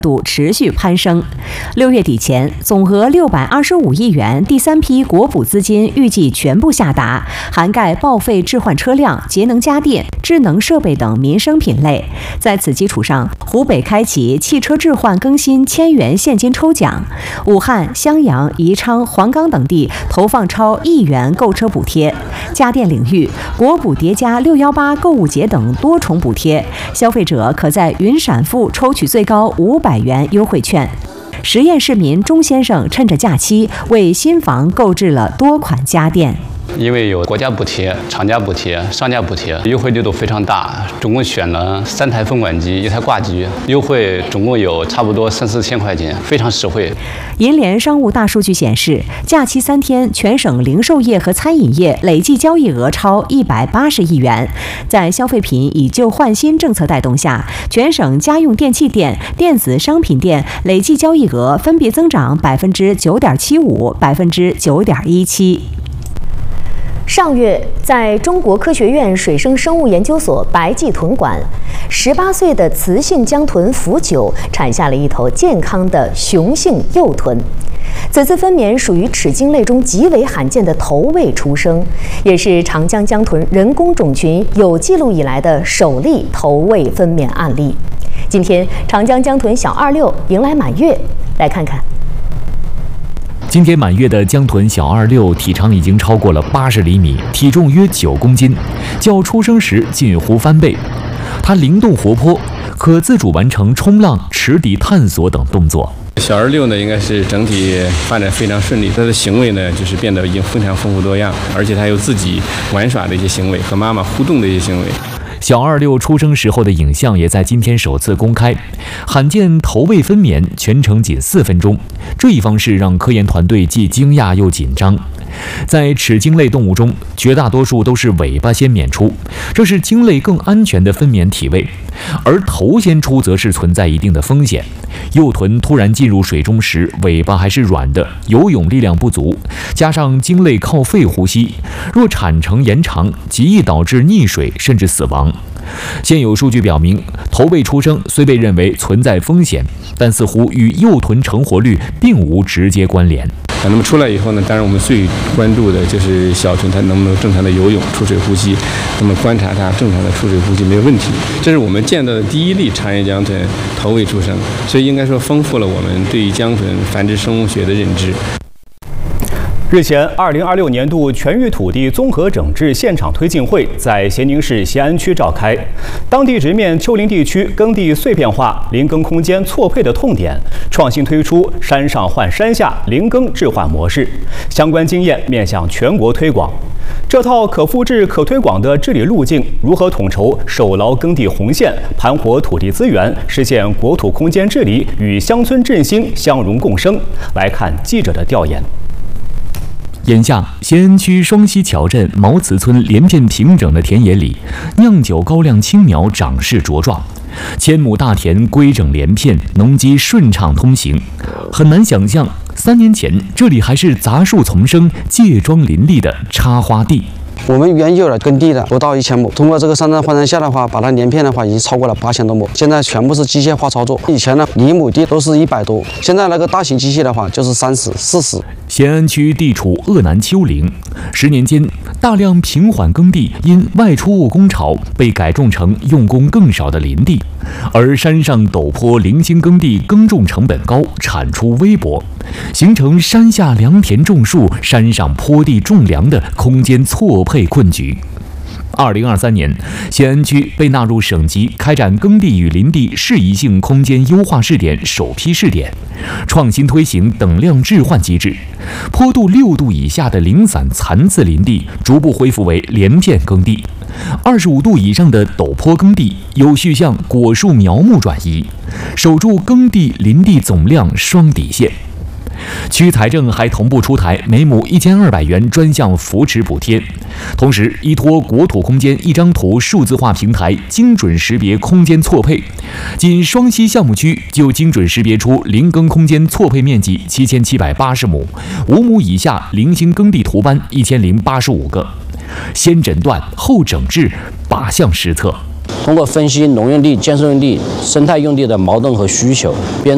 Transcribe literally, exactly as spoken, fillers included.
度持续攀升。六月底前，总额六百二十五亿元第三批国补资金预计全部下达，涵盖报废置换车辆、节能家电、智能设备等民生品类。在此基础上，湖北开启汽车置换更新千元现金抽奖，武汉、襄阳、宜昌、黄冈等地投放超亿元购车补贴。家电领域，国补叠加六幺八购物节等多重补贴，消费者可在云闪付抽取最高五百元优惠券。十堰市民钟先生趁着假期为新房购置了多款家电。 因为有国家补贴、厂家补贴、商家补贴，优惠力度非常大。总共选了三台分管机、一台挂机，优惠总共有差不多三四千块钱，非常实惠。 银联商务大数据显示，假期三天，全省零售业和餐饮业累计交易额超一百八十亿元。在消费品以旧换新政策带动下，全省家用电器店、电子商品店累计交易额分别增长百分之九点七五、百分之九点一七。 上月，在中国科学院水生生物研究所白暨豚馆，十八岁的雌性江豚福九产下了一头健康的雄性幼豚。此次分娩属于齿鲸类中极为罕见的头位出生，也是长江江豚人工种群有记录以来的首例头位分娩案例。今天，长江江豚小二六迎来满月，来看看。 今天满月的江豚小二六体长已经超过了八十厘米，体重约九公斤，较出生时近乎翻倍。它灵动活泼，可自主完成冲浪、池底探索等动作。 小二六呢，应该是整体发展非常顺利，它的行为呢，就是变得已经非常丰富多样，而且它有自己玩耍的一些行为，和妈妈互动的一些行为。 小二六出生时候的影像也在今天首次公开，罕见头位分娩，全程仅四分钟。这一方式让科研团队既惊讶又紧张。在齿鲸类动物中，绝大多数都是尾巴先娩出，这是鲸类更安全的分娩体位，而头先出则是存在一定的风险。幼豚突然进入水中时，尾巴还是软的，游泳力量不足，加上鲸类靠肺呼吸，若产程延长，极易导致溺水甚至死亡。现有数据表明，头位出生虽被认为存在风险，但似乎与幼豚成活率并无直接关联。 那么出来以后呢，当然我们最关注的就是小豚它能不能正常的游泳、出水呼吸。那么观察它正常的出水呼吸没有问题，这是我们见到的第一例长叶江豚头位出生，所以应该说丰富了我们对于江豚繁殖生物学的认知。 日前，二零二六年度全域土地综合整治现场推进会在咸宁市咸安区召开，当地直面丘陵地区耕地碎片化、林耕空间错配的痛点，创新推出山上换山下林耕置换模式，相关经验面向全国推广。这套可复制、可推广的治理路径，如何统筹守牢耕地红线、盘活土地资源，实现国土空间治理与乡村振兴相融共生？来看记者的调研。 眼下，咸安区双溪桥镇毛祠村连片平整的田野里，酿酒高粱青苗长势茁壮，千亩大田规整连片，农机顺畅通行。很难想象，三年前这里还是杂树丛生、介庄林立的插花地。 我们原有的耕地的不到一千亩，通过这个山上换山下的话，把它连片的话已经超过了八千多亩。现在全部是机械化操作，以前呢一亩地都是一百多，现在那个大型机械的话就是三十、四十。 咸安区地处鄂南丘陵，十年间大量平缓耕地因外出务工潮被改种成用工更少的林地，而山上陡坡零星耕地耕种成本高，产出微薄，形成山下良田种树、山上坡地种粮的空间错配困局。二零二三年，咸安区被纳入省级开展耕地与林地适宜性空间优化试点首批试点，创新推行等量置换机制，坡度六度以下的零散残次林地逐步恢复为连片耕地，二十五度以上的陡坡耕地有序向果树苗木转移，守住耕地林地总量双底线。区财政还同步出台每亩一千二百元专项扶持补贴，同时依托国土空间一张图数字化平台，精准识别空间错配。仅双溪项目区就精准识别出零耕空间错配面积七千七百八十亩，五亩以下零星耕地图班一千零八十五个。先诊断后整治，靶向施策。 通过分析农用地、建设用地、生态用地的矛盾和需求，编